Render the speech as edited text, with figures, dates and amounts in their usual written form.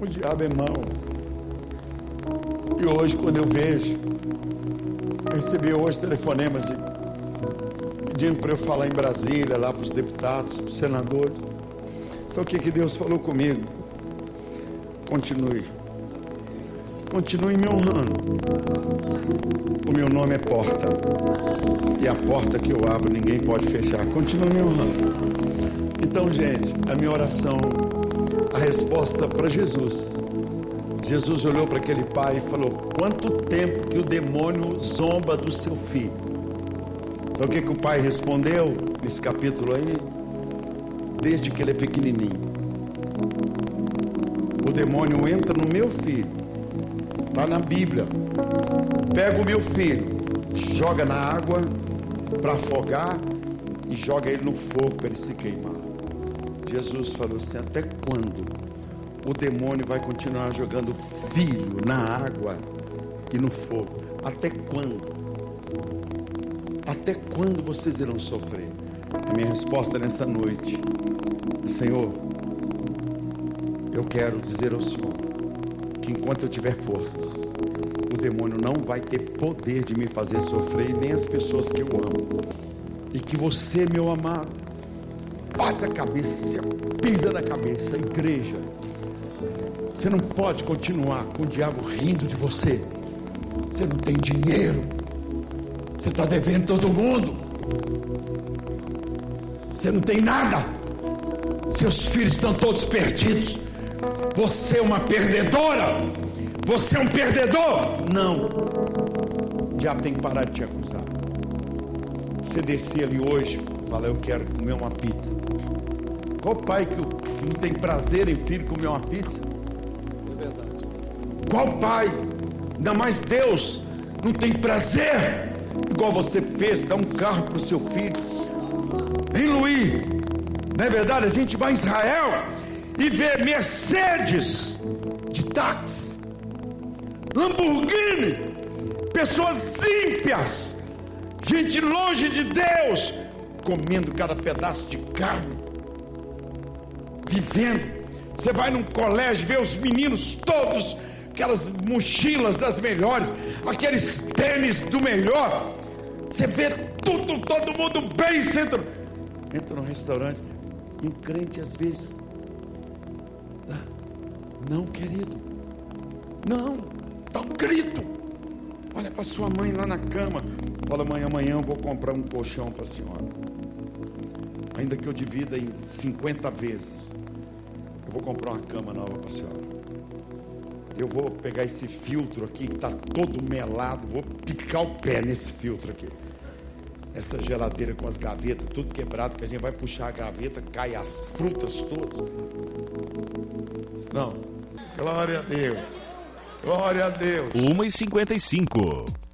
o diabo é mau. E hoje, quando eu vejo, eu recebi hoje telefonemas pedindo para eu falar em Brasília, lá para os deputados, para os senadores. Sabe o que Deus falou comigo? Continue me honrando. O meu nome é porta, e a porta que eu abro ninguém pode fechar. Continue me honrando. Então, gente, a minha oração, a resposta para Jesus. Jesus olhou para aquele pai e falou: quanto tempo que o demônio zomba do seu filho? Sabe o que o pai respondeu nesse capítulo aí? Desde que ele é pequenininho. O demônio entra no meu filho, está na Bíblia. Pega o meu filho, joga na água para afogar e joga ele no fogo para ele se queimar. Jesus falou assim: até quando o demônio vai continuar jogando filho na água e no fogo? Até quando? Até quando vocês irão sofrer? A minha resposta nessa noite: Senhor, eu quero dizer ao Senhor que enquanto eu tiver forças, o demônio não vai ter poder de me fazer sofrer, e nem as pessoas que eu amo. E que você, meu amado, bate a cabeça, se pisa na cabeça. Igreja, você não pode continuar com o diabo rindo de você. Você não tem dinheiro, você está devendo todo mundo, você não tem nada, seus filhos estão todos perdidos, você é uma perdedora, você é um perdedor. Não, o diabo tem que parar de te acusar. Você descer ali hoje, fala: eu quero comer uma pizza. Qual pai que não tem prazer em filho comer uma pizza? É verdade. Qual pai, ainda mais Deus, não tem prazer, igual você fez, dar um carro para o seu filho? Em Luí, não é verdade? A gente vai em Israel e vê Mercedes de táxi, Lamborghini, pessoas ímpias, gente longe de Deus, comendo cada pedaço de carne, vivendo. Você vai num colégio, vê os meninos todos, aquelas mochilas das melhores, aqueles tênis do melhor. Você vê tudo, todo mundo bem. Você entra num restaurante, e um crente às vezes: não, querido, não, dá um grito, olha para sua mãe lá na cama, fala: mãe, amanhã eu vou comprar um colchão para a senhora, ainda que eu divida em 50 vezes, eu vou comprar uma cama nova para a senhora. Eu vou pegar esse filtro aqui que está todo melado, vou picar o pé nesse filtro aqui. Essa geladeira com as gavetas tudo quebrado, que a gente vai puxar a gaveta, cai as frutas todas. Não, glória a Deus, glória a Deus. 1h55.